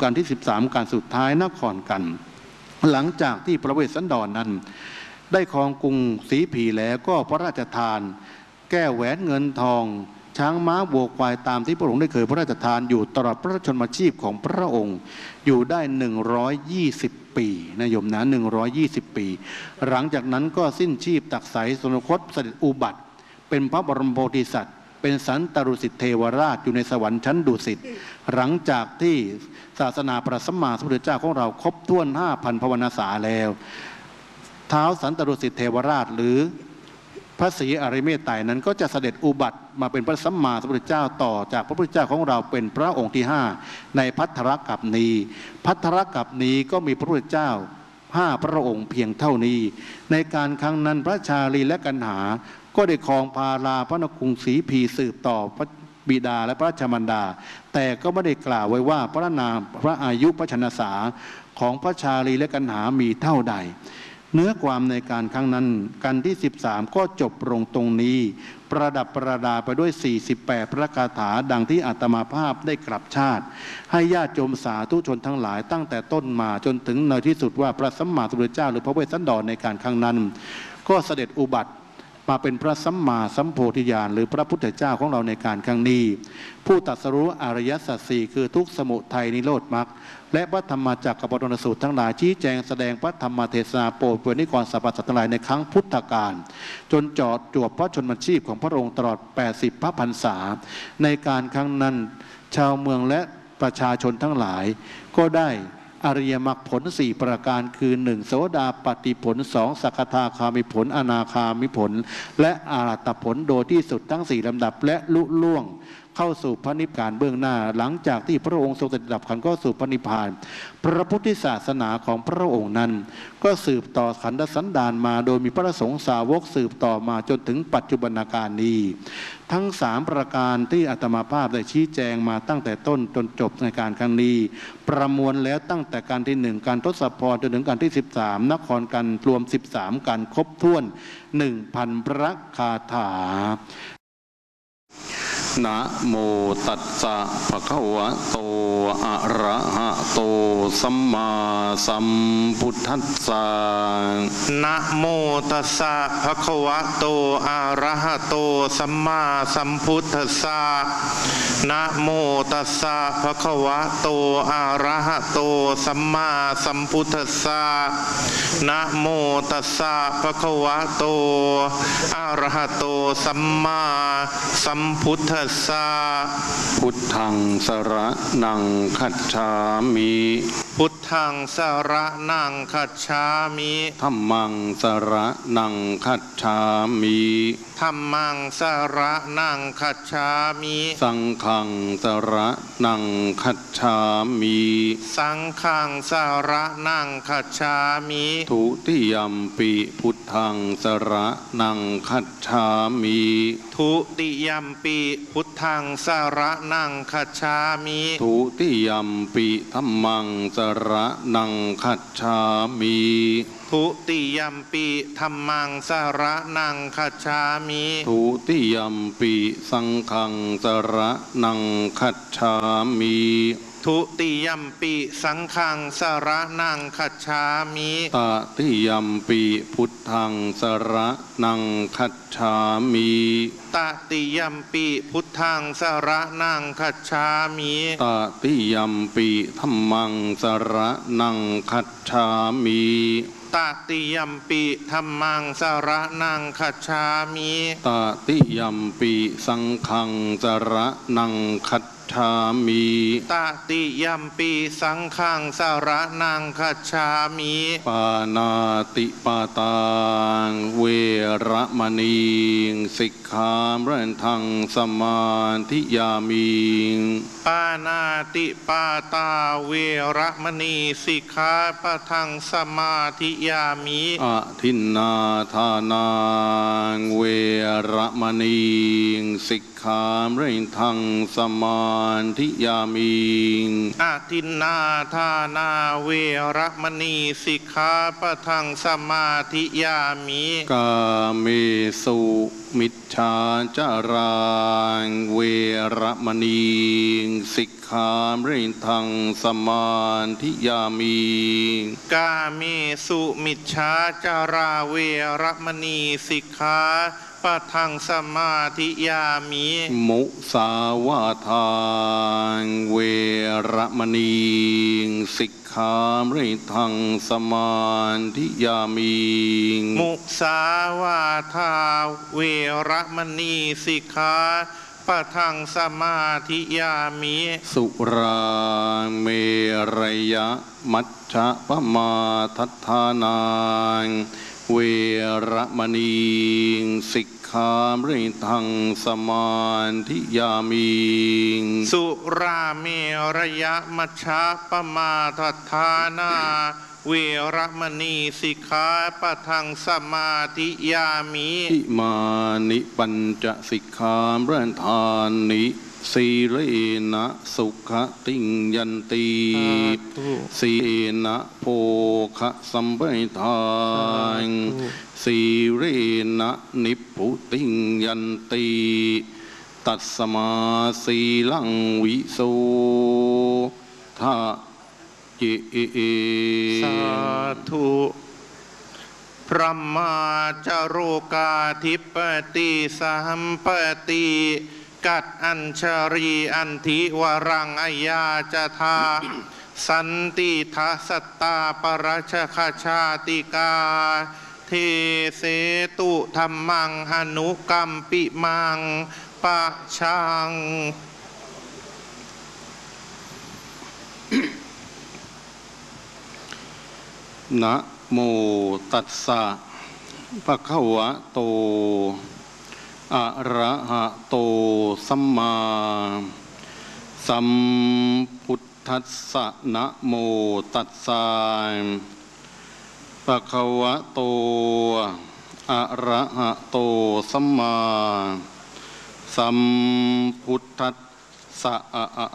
การที่13การสุดท้ายนครกันหลังจากที่พระเวสสันดรนั้นได้ครองกรุงศรีผีแล้วก็พระราชทานแก้วแหวนเงินทองช้างม้าวัวควายตามที่พระองค์ได้เคยพระราชทานอยู่ตลอดพระชนมชีพของพระองค์อยู่ได้120 ปีนะโยมนะ120 ปีหลังจากนั้นก็สิ้นชีพตักไสสนคตเสด็จอุบัติเป็นพระบรมโพธิสัตว์เป็นสันตรุสิทธิเทวราชอยู่ในสวรรค์ชั้นดุสิตหลังจากที่ศาสนาพระสัมมาสัมพุทธเจ้าของเราครบถ้วน 5,000 ภวนาสาแล้วท้าวสันตรุสิทธิเทวราชหรือพระศรีอริยเมตไตรนั้นก็จะเสด็จอุบัติมาเป็นพระสัมมาสัมพุทธเจ้าต่อจากพระพุทธเจ้าของเราเป็นพระองค์ที่5ในภัททรกัปนีภัททรกัปนีก็มีพระพุทธเจ้า5 พระองค์เพียงเท่านี้ในการครั้งนั้นพระชาลีและกันหาก็ได้ครองพาราพระนครศรีพีสืบต่อพระบิดาและพระราชมารดาแต่ก็ไม่ได้กล่าวไว้ว่าพระนามพระอายุพระชนสาของพระชาลีและกันหามีเท่าใดเนื้อความในการครั้งนั้นกันที่13ก็จบลงตรงนี้ประดับประดาไปด้วย48พระคาถาดังที่อาตมาภาพได้กลับชาติให้ญาติโยมสาธุชนทั้งหลายตั้งแต่ต้นมาจนถึงในที่สุดว่าพระสัมมาสัมพุทธเจ้าหรือพระเวสสันดรในการครั้งนั้นก็เสด็จอุบัติมาเป็นพระสัมมาสัมโพธิญาณหรือพระพุทธเจ้าของเราในการครั้งนี้ผู้ตรัสรู้อริยสัจสี่คือทุกข์สมุทัยนิโรธมรรคและพระธรรมจักรปวัตนสูตรทั้งหลายชี้แจงแสดงพระธรรมเทศนาโปรดเผยนิกรสรรพสัตว์ทั้งหลายในครั้งพุทธกาลจนจวบพระชนมชีพของพระองค์ตลอด80 พระพรรษาในการครั้งนั้นชาวเมืองและประชาชนทั้งหลายก็ได้อริยมรรคผล4ประการคือ1โสดาปัตติผล2สกทาคามิผลอนาคามิผลและอรหัตผลโดยที่สุดทั้ง4ลำดับและลุล่วงเข้าสู่พระนิพพานเบื้องหน้าหลังจากที่พระองค์ทรงเสด็จดับขันธ์ก็สู่พระนิพพานพระพุทธศาสนาของพระองค์นั้นก็สืบต่อขันธสันดานมาโดยมีพระสงฆ์สาวกสืบต่อมาจนถึงปัจจุบันการนี้ทั้ง3ประการที่อาตมาภาพได้ชี้แจงมาตั้งแต่ต้นจนจบในการครั้งนี้ประมวลแล้วตั้งแต่การที่1การทศพรจนถึงการที่13นครกันรวม13การครบถ้วน 1,000 พระคาถานะโมตัสสะภะคะวะโตอะระหะโตสัมมาสัมพุทธัสสะนะโมตัสสะภะคะวะโตอะระหะโตสัมมาสัมพุทธัสสะนะโมตัสสะภะคะวะโตอะระหะโตสัมมาสัมพุทธัสสะนะโมตัสสะภะคะวะโตอะระหะโตสัมมาสัมพุทธัสสะพุทธังสรณังคัจฉามิพุทธังสรณังคัจฉามิธัมมังสรณังคัจฉามิธัมมังสรณังคัจฉามิสังฆังสรณังคัจฉามิสังฆังสรณังคัจฉามิทุติยัมปิพุทธังสรณังคัจฉามิทุติยัมปิพุทธังสรณังคัจฉามิทุติยัมปิธัมมังสรณังคัจฉามิทุติยัมปิธัมมังสรณังคัจฉามิทุติยัมปิสังฆังสรณังคัจฉามิทุติยัมปิสังฆังสรณังคัจฉามิตติยัมปิพุทธังสรณังคัจฉามิตติยัมปิพุทธังสรณังคัจฉามิตติยัมปิธัมมังสรณังคัจฉามิตติยัมปิธัมมังสรณังคัจฉามิตติยัมปิสังฆังสรณังคัจฉามิตติยัมปิสังฆังสรณังคัจฉามิปานาติปาตาเวระมณีสิกขาปะทังสมาธิยามิปานาติปาตาเวระมณีสิกขาปะทังสมาธิยามิอทินนาทานาเวระมณีสิกขาปะทังสมาธิยามิอาทินนาทานาเวระมณีสิกขาปะทังสมาธิยามิกาเมสุมิจฉาจาราเวรมณีสิกขาเริทังสมาธิยามีกาเมสุมิจฉาจาราเวรมณีสิกขาปะทังสมาธิยามิมุสาวาทานเวรมณีสิกขาเริทังสมาธิยามีมุสาวาทาเวรมณีสิกขาปะทังสมาธิยามิสุราเมรยะมัชฌะปมาทัฏฐานังเวรมณีสิกขาเริทังสมาธิยามีสุราเมรยะมัชฌะปมาทัฏฐานาเวรมณีสิกขาปะทังสมาธิยามิอิมานิปัญจสิกขาเริทานิสีเลนะสุขติงยันติสีนะโภคะสัมปทานสีเรนะนิพุติงยันติตัสมาสีลังวิโสทะจิสาธุพระมาจาโรกาธิปติสัมปติกัดอัญชรีอันธิวรังอายาจทาสันติทัสตตาปรัชคชาติกาเทเสตุธรรมังหนุกัมปิมังปะชังนะโมตัสสะภะคะวะโตอะระหะโตสัมมาสัมพุทธัสสะนะโมตัสสะภะคะวะโตอะระหะโตสัมมาสัมพุทธัสสะ